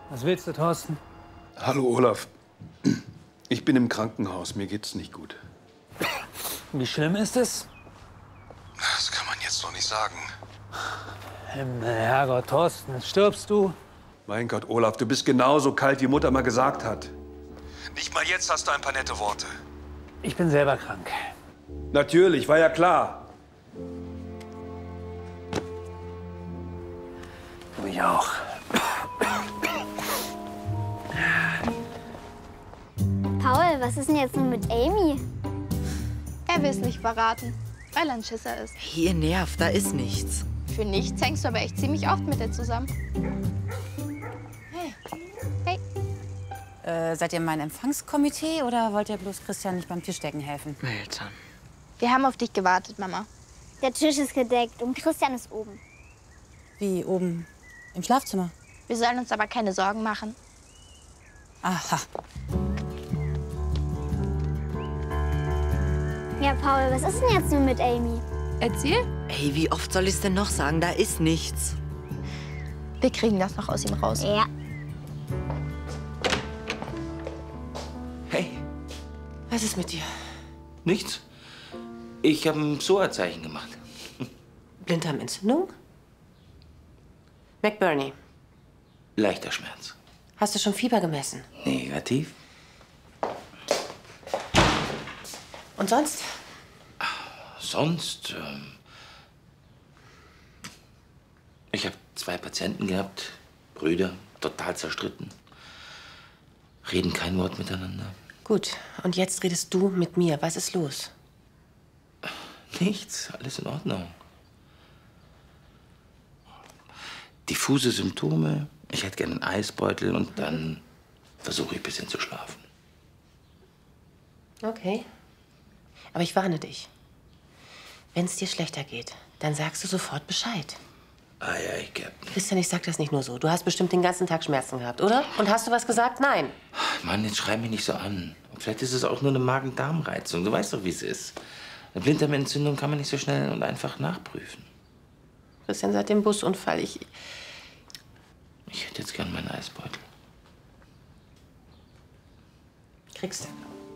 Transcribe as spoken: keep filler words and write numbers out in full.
Was willst du, Thorsten? Hallo, Olaf. Ich bin im Krankenhaus. Mir geht's nicht gut. Wie schlimm ist es? Das kann man jetzt doch nicht sagen. Himmel, Herrgott, Thorsten, stirbst du? Mein Gott, Olaf, du bist genauso kalt, wie Mutter mal gesagt hat. Nicht mal jetzt hast du ein paar nette Worte. Ich bin selber krank. Natürlich, war ja klar. Du ich auch. Paul, was ist denn jetzt nun mit Amy? Er will es nicht verraten, weil er ein Schisser ist. Ihr nervt, da ist nichts. Für nichts hängst du aber echt ziemlich oft mit ihr zusammen. Hey. Hey. Äh, seid ihr mein Empfangskomitee oder wollt ihr bloß Christian nicht beim Tischdecken helfen? Eltern. Wir haben auf dich gewartet, Mama. Der Tisch ist gedeckt und Christian ist oben. Wie, oben im Schlafzimmer? Wir sollen uns aber keine Sorgen machen. Aha. Ja, Paul, was ist denn jetzt nun mit Amy? Erzähl. Ey, wie oft soll ich es denn noch sagen? Da ist nichts. Wir kriegen das noch aus ihm raus. Ja. Hey, Was ist mit dir? nichts. Ich habe ein Psoa-Zeichen gemacht. Blinddarmentzündung? McBurney, Leichter Schmerz. hast du schon Fieber gemessen? Negativ. Und sonst? Sonst, ähm ich habe zwei Patienten gehabt, Brüder, total zerstritten. Reden kein Wort miteinander. Gut, und jetzt redest du mit mir. Was ist los? Nichts, alles in Ordnung. Diffuse Symptome. Ich hätte gerne einen Eisbeutel und dann versuche ich ein bisschen zu schlafen. Okay. Aber ich warne dich. Wenn es dir schlechter geht, dann sagst du sofort Bescheid. Ei, ei, Captain. Christian, ich sag das nicht nur so. Du hast bestimmt den ganzen Tag Schmerzen gehabt, oder? Und hast du was gesagt? Nein. Mann, jetzt schrei mich nicht so an. Und vielleicht ist es auch nur eine Magen-Darm-Reizung. Du weißt doch, wie es ist. Eine Blinddarmentzündung kann man nicht so schnell und einfach nachprüfen. Christian, seit dem Busunfall, ich... Ich hätte jetzt gern meinen Eisbeutel. Kriegst du.